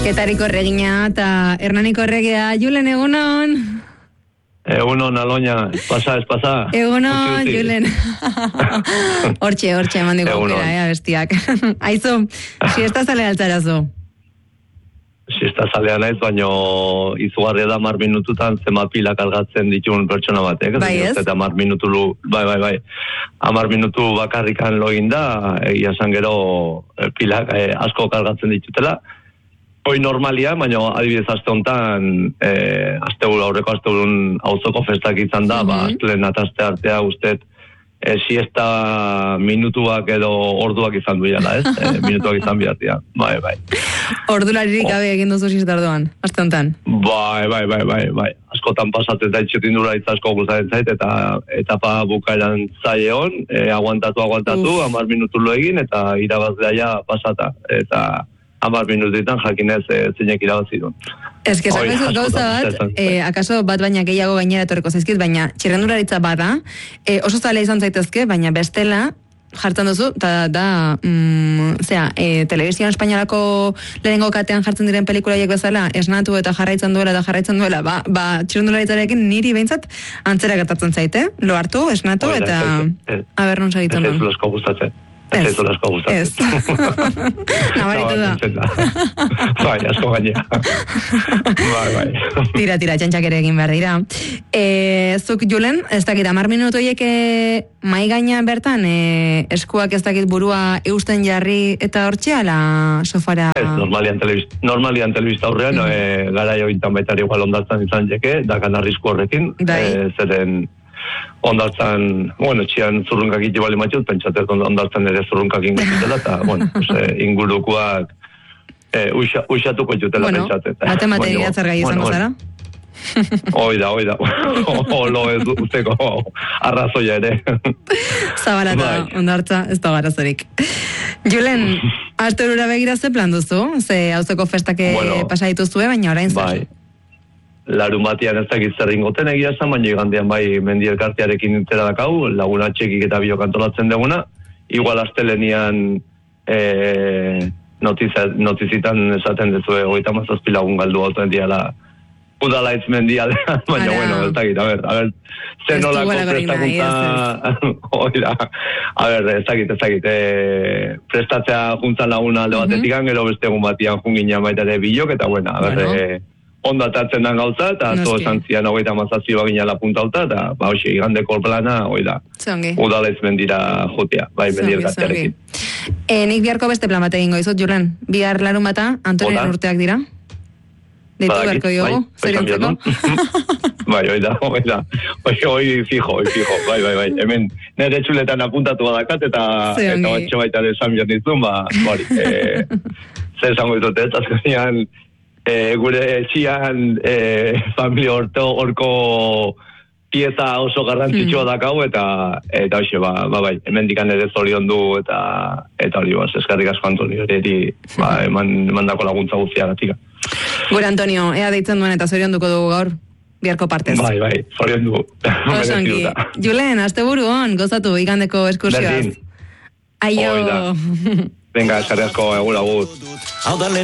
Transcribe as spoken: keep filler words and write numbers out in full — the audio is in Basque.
Ketariko regina eta Hernaniko regea. Julen, egunon? Egunon, Aloña, pasa, ez pasa. Egunon, Julen. Hortxe, hortxe, eman digu aukera, eh, bestiak. Aizu, siesta zale altzarazu? Siesta zalea naiz, baino izugarria da mar minututan zenbat pila kargatzen ditun pertsona batek. Bai ez? Eta mar minutu, lu, bai, bai, bai. Amar minutu bakarrikan login da, egia esan gero pilak eh, asko kargatzen ditutela. Hoi normalia, baina adibidez aste honetan, eh, asteburu aurreko asteburun auzoko festak izan da, mm-hmm. ba, astelen eta aste artea ustez, e, siesta minutuak edo orduak izan duela, ez? E, minutuak izan bidatia, bai, bai. Ordularirik gabe egin duzu siesta orduan, aste honetan? Bai, bai, bai, bai, bai. Askotan pasatzen da itxetin dura asko gustatzen zait, eta etapa bukaeran zaion, e, aguantatu, aguantatu, hamar minutu lo egin, eta irabazlea ja pasata, eta hamar minutetan jakinez e, zeinek irabazi duen. Ez que esan ez gauza bat, eh, akaso bat baina gehiago gainera etorreko zaizkit, baina txirrendularitza bada, eh, oso zale izan zaitezke, baina bestela, jartzen duzu, eta da, mm, zera, e, telebizioan espainolako lehenengo katean jartzen diren pelikulaiek bezala, esnatu eta jarraitzen duela eta jarraitzen duela, ba, ba txirrendularitzarekin niri behintzat antzera gertatzen zaite, lo hartu, esnatu, Oida, eta aber non segitzen non. Ez ez luzko gustatzen. Ez ez luzko gustatzen. Ez. Nabaritu da. Bai, asko gainea. Bai, bai. Tira, tira, txantxak ere egin behar dira. E, zuk, Julen, ez dakit, amar minutoiek mai gainean bertan, e, eskuak ez dakit burua eusten jarri eta hortxe, ala sofara? Ez, normalian telebista, normalian telebista aurrean, mm. e, gara jointan baita igual ondartzan izan jeke, dakan arrisku horrekin, e, zeren ondartzan, bueno, txian zurrunkak iti bali matxut, pentsatez ondartzan ere zurrunkak ingutela, eta, bueno, pues, e, ingurukoak e, uxa, uxatuko jutela bueno, pentsatez. Matemategia bueno, zergai izango bueno, zara? Oida, oida. Olo ez usteko arrazoia ere. Zabalata, ondartza, ez da garazorik. Julen, astorura begira ze plan duzu? Ze hauzeko festake bueno, pasa dituzue, baina orain zer? Bai. Larun batian ez dakit zer ingoten egia esan, baina igandean bai mendi elkartearekin intera dakau, laguna txekik eta biok antolatzen deguna, igual astelenian e, notiza, notizitan esaten dezue hogeita hamazazpi lagun galdu autoen diala udalaitz mendial, baina bueno, ez dakit, a ber, a ber, zen nolako prestakuntza, oida, a ber, ez dakit, ez dakit, e, prestatzea juntzan laguna alde batetik, uh-huh. gero beste egun batian jungina baita ere bilok, eta bueno, a ber, bueno. e, ondatatzen dan gauza, eta zo esan zian hogeita mazazio bagina la punta auta, eta ba, hoxe, igandeko plana, oida, udalaitz mendira jotea, bai, mendiel gatearekin. E, nik biharko beste plan bat egingo izot, Julen, bihar larun bata, Antonioen urteak dira? Deitu beharko jogu, zeriontzeko? Bai, oida, oida, oi fijo, oi fijo, bai, bai, bai, hemen nire txuletan apuntatu badakat, eta eta batxo baita esan bian ditun, ba, bari, e, zer esango ditut, ez, azkenean, e, gure etxian, e, familia orto, orko pieza oso garrantzitsua mm. dakau, eta, eta hoxe, ba, ba, bai, hemen dikan ere zorion du, eta, eta hori, ba, eskarrik asko Antonio, eri, ba, eman, eman dako laguntza guztia gatika. Gure Antonio, ea deitzen duen eta zorion duko dugu gaur, biharko partez. Bai, bai, zorion dugu. Osongi. Julen, azte buru hon, gozatu igandeko eskursioaz. Aio. Venga, eskarri asko, egur, agur.